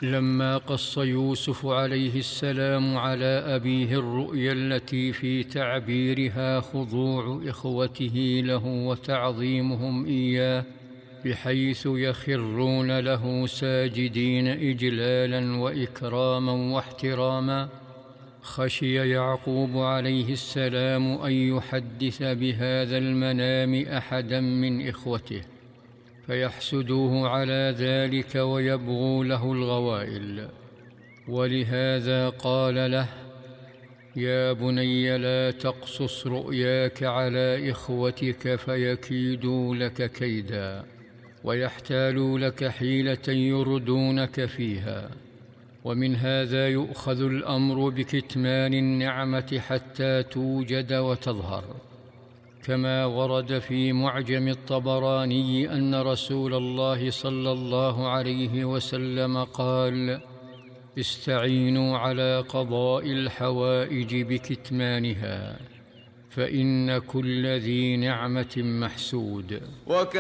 لما قص يوسف عليه السلام على أبيه الرؤيا التي في تعبيرها خضوع إخوته له وتعظيمهم إياه بحيث يخرون له ساجدين إجلالا وإكراما واحتراما، خشي يعقوب عليه السلام أن يحدث بهذا المنام أحدا من إخوته فيحسدوه على ذلك ويبغوا له الغوائل، ولهذا قال له: يا بني لا تقصص رؤياك على إخوتك فيكيدوا لك كيدا ويحتالوا لك حيلة يردونك فيها. ومن هذا يؤخذ الأمر بكتمان النعمة حتى توجد وتظهر، كما ورد في معجم الطبراني أن رسول الله صلى الله عليه وسلم قال: استعينوا على قضاء الحوائج بكتمانها، فإن كل ذي نعمة محسود.